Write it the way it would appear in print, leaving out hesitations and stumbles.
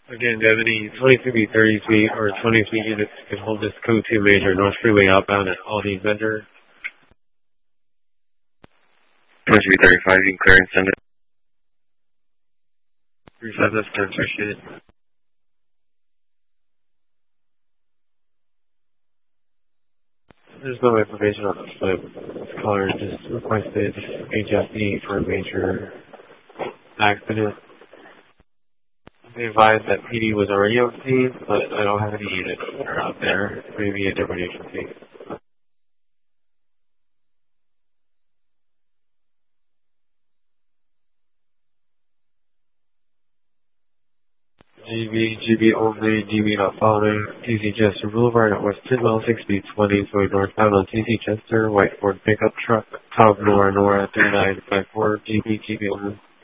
Again, do you have any 23B, 30B, or 23 units that can hold this code 2 major North Freeway outbound at Aldi vendor? 23B, 35, you can clear and send it. 35, that's 10, appreciate it. There's no information on the flip. This caller just requested HFD for a major accident. They advised that PD was already on scene, but I don't have any units that are out there. Maybe a different agency. GB only, GB not following, TC Chester Boulevard at West Tidwell, 6B20, going northbound on TC Chester, white Ford pickup truck, Top Nora 3954, GB only.